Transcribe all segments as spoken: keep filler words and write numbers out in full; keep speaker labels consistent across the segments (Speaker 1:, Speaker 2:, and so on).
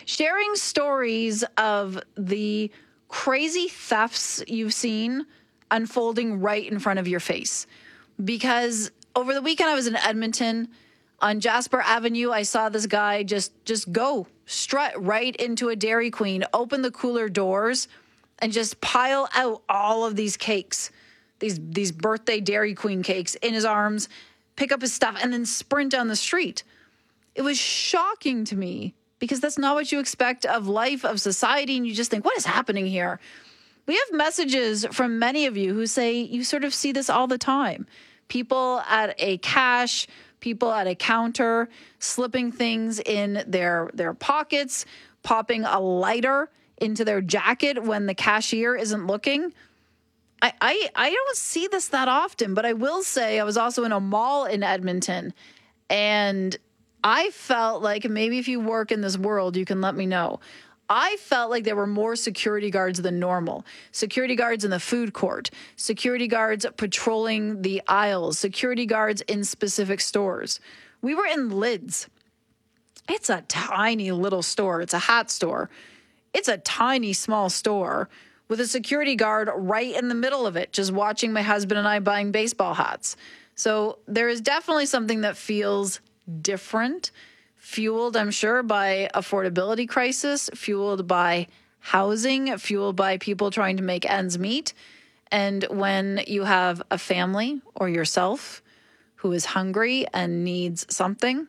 Speaker 1: sharing stories of the crazy thefts you've seen unfolding right in front of your face. Because over the weekend I was in Edmonton on Jasper Avenue. I saw this guy just just go strut right into a Dairy Queen, open the cooler doors, and just pile out all of these cakes, these these birthday Dairy Queen cakes in his arms, pick up his stuff, and then sprint down the street. It was shocking to me because that's not what you expect of life, of society, and you just think, what is happening here? We have messages from many of you who say you sort of see this all the time. People at a cash, people at a counter, slipping things in their, their pockets, popping a lighter into their jacket when the cashier isn't looking. I, I, I don't see this that often, but I will say I was also in a mall in Edmonton, and I felt like, maybe if you work in this world, you can let me know. I felt like there were more security guards than normal. Security guards in the food court, security guards patrolling the aisles, security guards in specific stores. We were in Lids. It's a tiny little store. It's a hat store. It's a tiny, small store with a security guard right in the middle of it, just watching my husband and I buying baseball hats. So there is definitely something that feels different, fueled, I'm sure, by affordability crisis, fueled by housing, fueled by people trying to make ends meet. And when you have a family or yourself who is hungry and needs something,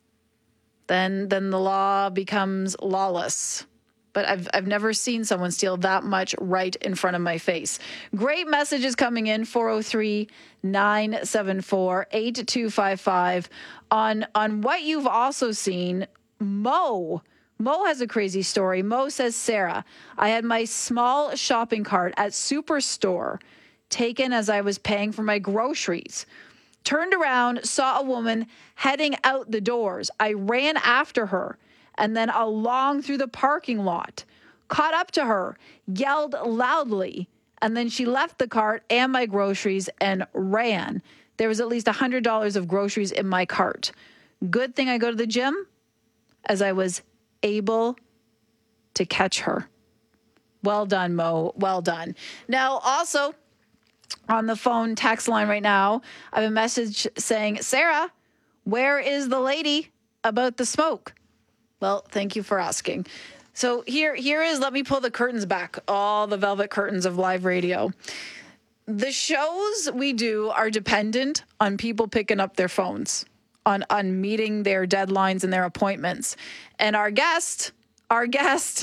Speaker 1: then then the law becomes lawless. But I've I've never seen someone steal that much right in front of my face. Great messages coming in, four oh three, nine seven four, eight two five five. On, on what you've also seen, Mo. Mo has a crazy story. Mo says, Sarah, I had my small shopping cart at Superstore taken as I was paying for my groceries. Turned around, saw a woman heading out the doors. I ran after her and then along through the parking lot, caught up to her, yelled loudly, and then she left the cart and my groceries and ran. There was at least one hundred dollars of groceries in my cart. Good thing I go to the gym, as I was able to catch her. Well done, Mo. Well done. Now, also on the phone text line right now, I have a message saying, Sarah, where is the lady about the smoke? Well, thank you for asking. So here, here is, let me pull the curtains back, all the velvet curtains of live radio. The shows we do are dependent on people picking up their phones, on, on meeting their deadlines and their appointments. And our guest, our guest,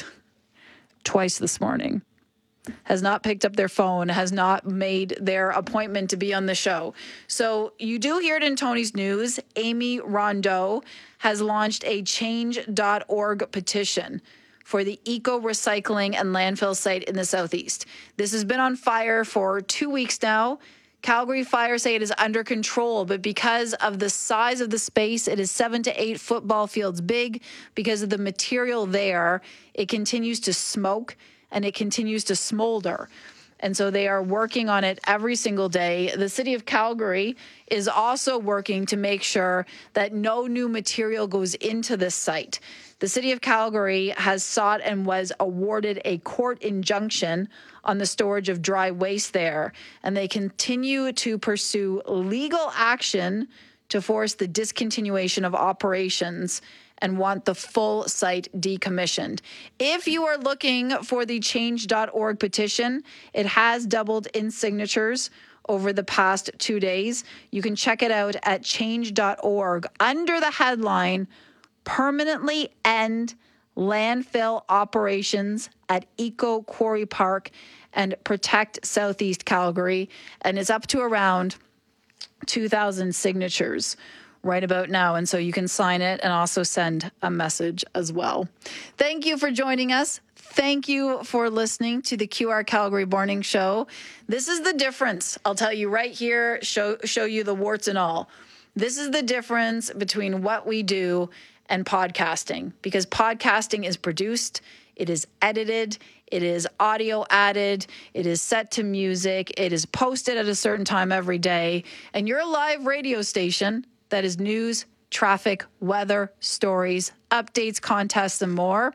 Speaker 1: twice this morning, has not picked up their phone, has not made their appointment to be on the show. So you do hear it in Tony's News. Amy Rondeau has launched a change dot org petition for the eco-recycling and landfill site in the Southeast. This has been on fire for two weeks now. Calgary Fire say it is under control, but because of the size of the space, it is seven to eight football fields big. Because of the material there, it continues to smoke and it continues to smolder. And so they are working on it every single day. The city of Calgary is also working to make sure that no new material goes into this site. The city of Calgary has sought and was awarded a court injunction on the storage of dry waste there, and they continue to pursue legal action to force the discontinuation of operations and want the full site decommissioned. If you are looking for the change dot org petition, it has doubled in signatures over the past two days. You can check it out at change dot org under the headline, Permanently End Landfill Operations at Eco Quarry Park and Protect Southeast Calgary. And it's up to around two thousand signatures right about now. And so you can sign it and also send a message as well. Thank you for joining us. Thank you for listening to the Q R Calgary Morning Show. This is the difference. I'll tell you right here, show, show you the warts and all. This is the difference between what we do and podcasting, because podcasting is produced, it is edited, it is audio added, it is set to music, it is posted at a certain time every day, and you're a live radio station that is news, traffic, weather, stories, updates, contests, and more.